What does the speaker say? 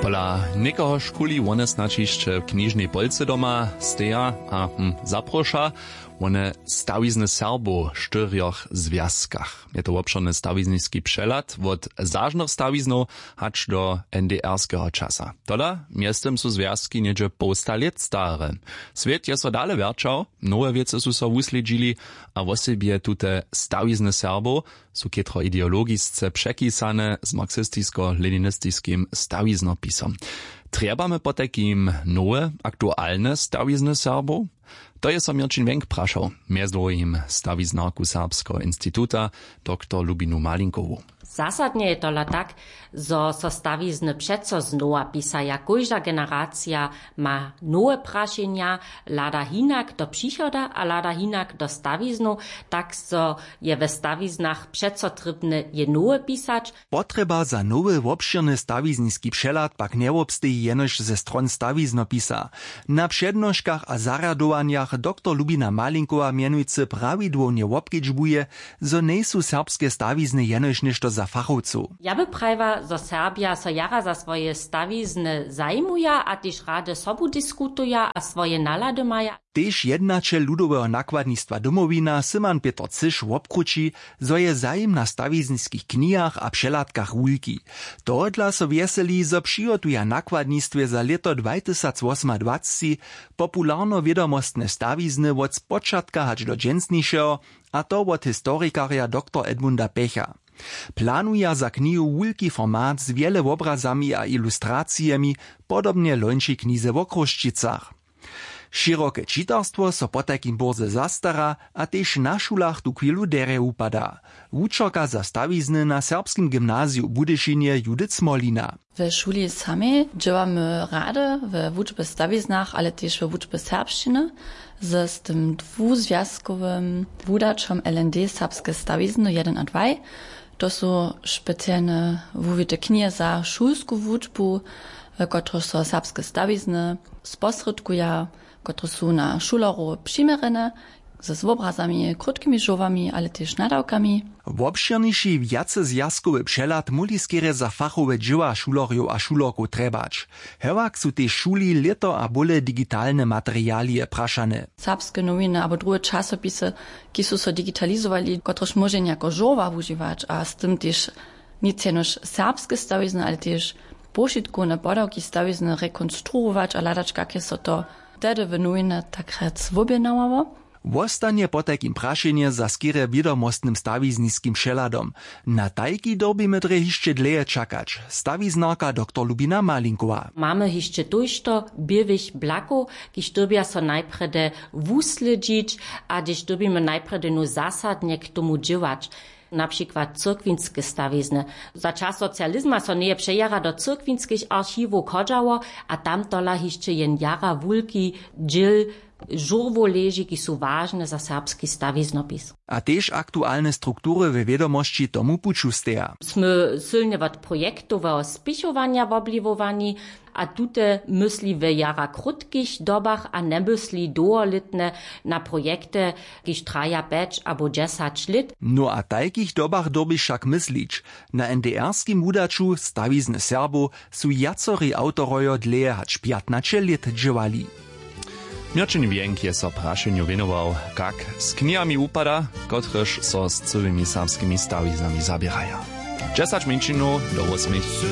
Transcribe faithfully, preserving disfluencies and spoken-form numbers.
Pola niekoho škuli one značišće w knižnej polce doma steja a hm, zaproša one stawizny Serbo w czterech związkach. Je to obszarny stawizniski przelat od zażnych stawiznów hacz do en de erskeho czasa. Toda miestem su związki niedzie posta lat stare. Swiet je so dale werczał, nowe wiece su so wusledźili, a w osobie tute stawizny Serbo su kietro ideologisce przekisane z marksistisko-leninistiskim stawiznopisom. Trebamy po takim nowe, aktualne stawizny Serbo? To je so Mirčin Wenk prašał, mjez drugim stawiznarku Serbskiego Instytuta doktor Lubinu Malinkovu. Zasadnie je tola tak, zo so stawizny přeco znova pisaja. Kojžda generacja ma nowe prašenja, lada hinak do přichoda a lada hinak do stawiznu, tak so je ve stawiznach přeco trybne je nowe pisać. Potreba za nowy obširny stawizniski przelat pak nie obsteji jenož ze stron stawiznopisa. Na přednoškach a zaradowaniach doktor Lubina Malinkova mianujcy prawidłownie obkedźbuje, zo nejsu serbskie stawizny jenož nešto za fachowców. Ja by prawa, zo Serbia so jara za swoje stawizny zajmuja, a tyż rade sobu diskutuja, a swoje nalady maja. Tež jednačel ludowego nakładnictwa Domowina Syman Petr Cyš obkruči, zo je zajim na stawizniskich knihach a přelatkach wulki. Tohodla so wieseli, zo přijotuja nakładnictwie za leto dwa tysiące dwadzieścia popularno wiedomostne stawizny od spočatka hač do dźensnišeho, a to od historikaria doktor Edmunda Pecha. Planuja za knihu wulki format z wiele obrazami a ilustracjami, podobnie lończy knize w Okruščicach. Široke čitarstwo so po takim borze zastara, a tež na šulach tu chwilu dere upada. Učorka za stawizny na serbskim gymnazju w Budyšinie Judith Smolina. W szuli samej działamy rade w wuczbie stawiznach, ale też w wuczbie serbszczyny z tym dwuzwiązkowym wudaczom L N D serbskie stawizny jeden a dwa. To są specjalne wuwite knie za szulską wuczbu, które są serbskie stawizny sposredkuja, które są na šuloru přimerene, ze obrazami, krótkimi żowami, ale też nadawkami. Obširniejszy wiacezjazkowy przelat muli skiery za fachowe dzieła szulorjów a szulorków trebać. Hewak su te szuli leto a bole digitalne materialie praszane. Serbskie nowiny albo drugie czasopisy, ki su so digitalizowali, kotreż może jako żowa używać, a z tym też nic jenoż serbskie stawizny, ale też pošitkovne podawki stawizny rekonstruować, a ladać, jakie so to wtedy w nowinach tak rec wobienało. Wostanie po takim prašenje za skierę wiadomostnym stawizniskim przeladom. Na tajki dobimy dre hišće dleje čakać. Stawiznarka doktor Lubina Malinkova. Mamy hišće tujšto bivich blako, kiž dobija so najprede wusledzić, a kiž dobimy najprede nu zasadnie k tomu dživač. Na przykład cyrkwinskie stawizny. Za czas socjalizma so nie przejara do cyrkwinskich archiwów chodzało, a tam tola hišće jen jara wulki, dżil, żurwo leży, ki su ważne za serbski stawiznopis. A też aktualne struktury we wiadomości tomu pučusteja. Sme silnie od projektowego spichowania wobliwowani, a tute myśli w jara krótkich dobach, a nie myśli długoletne na projekty, kiż traja pięć albo dziesięć lat. No a takich dobach doby však myslić. Na en de erskim wudaczu stawizny Serbo su jacori autorojo dleje hač piętnaście lat dżewali. Mirčin Wenk je so prašenju venoval, kak s knihami upada, kotrež so s cyłymi serbskimi stawiznami zabieraja. dziesięć minut do ósmej.